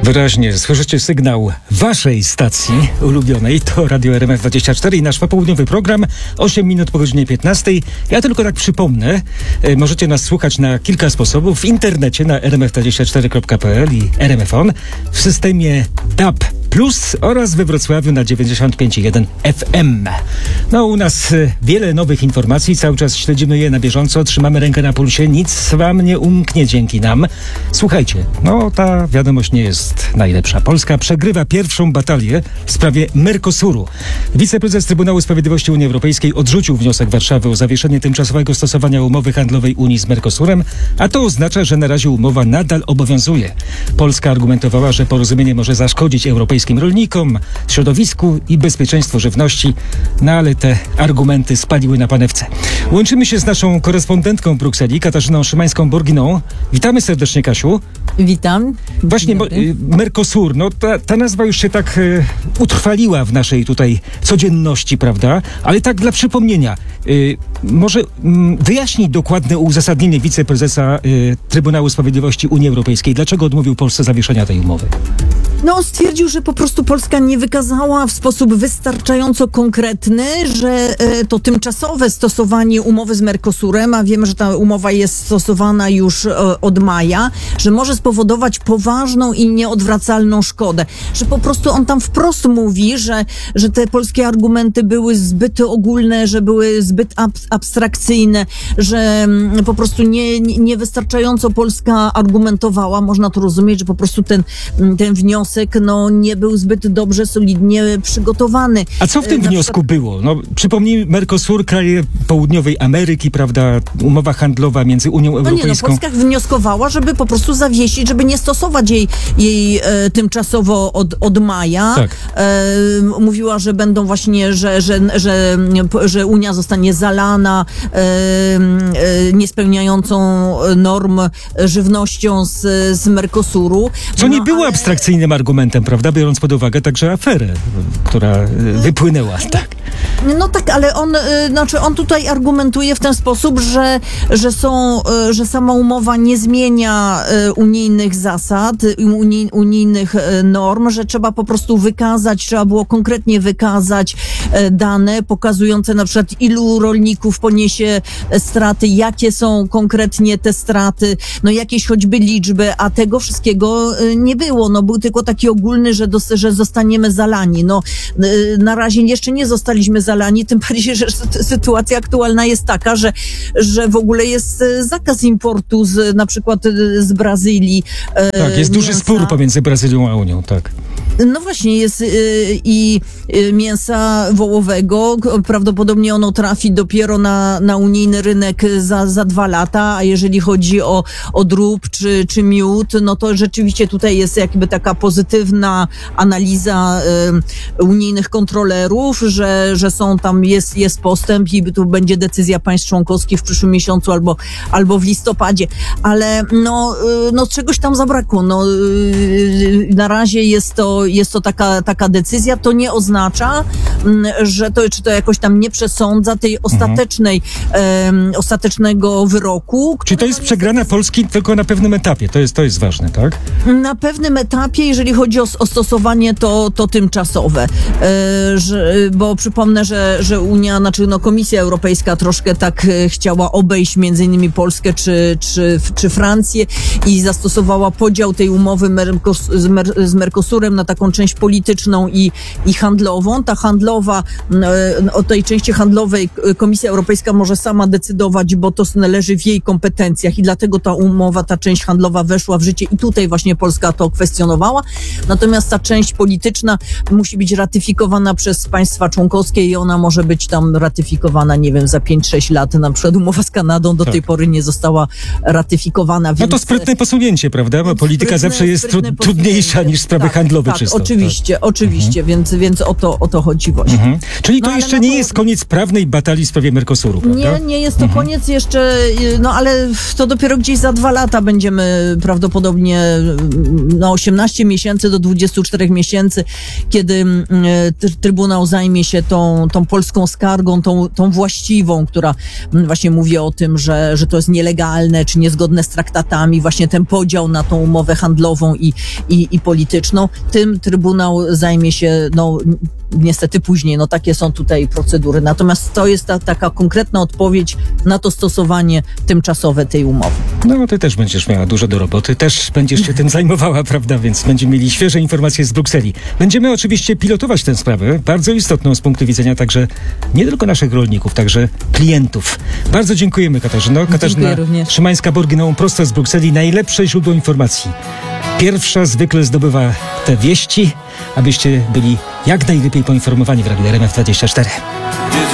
Wyraźnie słyszycie sygnał waszej stacji ulubionej, to Radio RMF24 i nasz popołudniowy program 8 minut po godzinie 15. Ja tylko tak przypomnę, możecie nas słuchać na kilka sposobów w internecie na rmf24.pl i RMFON, w systemie DAB+ oraz we Wrocławiu na 95,1 FM. No u nas wiele nowych informacji, cały czas śledzimy je na bieżąco, trzymamy rękę na pulsie, nic wam nie umknie dzięki nam. Słuchajcie, no ta wiadomość nie jest najlepsza. Polska przegrywa pierwszą batalię w sprawie Mercosuru. Wiceprezes Trybunału Sprawiedliwości Unii Europejskiej odrzucił wniosek Warszawy o zawieszenie tymczasowego stosowania umowy handlowej Unii z Mercosurem, a to oznacza, że na razie umowa nadal obowiązuje. Polska argumentowała, że porozumienie może zaszkodzić europejskim rolnikom, środowisku i bezpieczeństwu żywności, no ale te argumenty spaliły na panewce. Łączymy się z naszą korespondentką w Brukseli, Katarzyną Szymańską-Borginą. Witamy serdecznie, Kasiu. Witam. Właśnie Mercosur, no ta nazwa już się tak utrwaliła w naszej tutaj codzienności, prawda? Ale tak dla przypomnienia, może wyjaśnij dokładne uzasadnienie wiceprezesa Trybunału Sprawiedliwości Unii Europejskiej. Dlaczego odmówił Polsce zawieszenia tej umowy? No, on stwierdził, że po prostu Polska nie wykazała w sposób wystarczająco konkretny, że to tymczasowe stosowanie umowy z Mercosurem, a wiemy, że ta umowa jest stosowana już od maja, że może spowodować poważną i nieodwracalną szkodę. Że po prostu on tam wprost mówi, że te polskie argumenty były zbyt ogólne, że były zbyt abstrakcyjne, że po prostu niewystarczająco Polska argumentowała. Można to rozumieć, że po prostu ten wniosek nie był zbyt dobrze, solidnie przygotowany. A co w tym wniosku było? No, przypomnij, Mercosur, kraje południowej Ameryki, prawda, umowa handlowa między Unią Europejską. Polska wnioskowała, żeby po prostu zawiesić, żeby nie stosować jej tymczasowo od maja. Tak. Mówiła, że będą właśnie, że Unia zostanie zalana niespełniającą norm żywnością z Mercosuru. Co nie było abstrakcyjnym argumentem, prawda, biorąc pod uwagę także aferę, która wypłynęła, tak. No tak, ale on tutaj argumentuje w ten sposób, że sama umowa nie zmienia unijnych zasad, unijnych norm, że trzeba po prostu trzeba było konkretnie wykazać dane pokazujące na przykład ilu rolników poniesie straty, jakie są konkretnie te straty, no jakieś choćby liczby, a tego wszystkiego nie było. No był tylko taki ogólny, że zostaniemy zalani. No na razie jeszcze nie zostaliśmy zalani, tym bardziej, że sytuacja aktualna jest taka, że w ogóle jest zakaz importu na przykład z Brazylii. Tak, jest duży spór pomiędzy Brazylią a Unią, tak. No właśnie, jest i mięsa wołowego, prawdopodobnie ono trafi dopiero na unijny rynek za 2 lata, a jeżeli chodzi o drób czy miód, no to rzeczywiście tutaj jest jakby taka pozytywna analiza unijnych kontrolerów, że są tam, jest postęp i tu będzie decyzja państw członkowskich w przyszłym miesiącu albo w listopadzie, ale no czegoś tam zabrakło, na razie jest to taka decyzja, to nie oznacza, że czy to jakoś tam nie przesądza tej ostatecznego wyroku. Czy to jest przegrana Polski tylko na pewnym etapie? To jest ważne, tak? Na pewnym etapie, jeżeli chodzi o stosowanie, to tymczasowe. Bo przypomnę, że Unia, Komisja Europejska troszkę tak chciała obejść między innymi Polskę czy Francję i zastosowała podział tej umowy z Mercosurem na taką część polityczną i handlową. Ta handlowa, o tej części handlowej Komisja Europejska może sama decydować, bo to leży w jej kompetencjach i dlatego ta część handlowa weszła w życie i tutaj właśnie Polska to kwestionowała. Natomiast ta część polityczna musi być ratyfikowana przez państwa członkowskie i ona może być tam ratyfikowana, nie wiem, za 5-6 lat. Na przykład umowa z Kanadą do tej pory nie została ratyfikowana. No to sprytne posunięcie, prawda? Bo polityka zawsze jest trudniejsza niż sprawy handlowe. Tak, czysto. Oczywiście, więc o to chodzi właśnie. Czyli to No, ale jeszcze no nie to- jest koniec prawnej batalii w sprawie Mercosuru, prawda? Nie jest to koniec jeszcze, no ale to dopiero gdzieś za 2 lata będziemy prawdopodobnie 18 miesięcy do 24 miesięcy, kiedy Trybunał zajmie się tą polską skargą, tą właściwą, która właśnie mówi o tym, że to jest nielegalne, czy niezgodne z traktatami, właśnie ten podział na tą umowę handlową i polityczną. Tym Trybunał zajmie się, niestety później, takie są tutaj procedury. Natomiast to jest taka konkretna odpowiedź na to stosowanie tymczasowe tej umowy. No, ty też będziesz miała dużo do roboty, też będziesz się tym zajmowała, prawda? Więc będziemy mieli świeże informacje z Brukseli. Będziemy oczywiście pilotować tę sprawę, bardzo istotną z punktu widzenia także nie tylko naszych rolników, także klientów. Bardzo dziękujemy, Katarzyno. Katarzyna również. Szymańska-Borgną prosto z Brukseli, najlepsze źródło informacji. Pierwsza zwykle zdobywa te wieści, abyście byli jak najlepiej poinformowani w Radiu RMF24.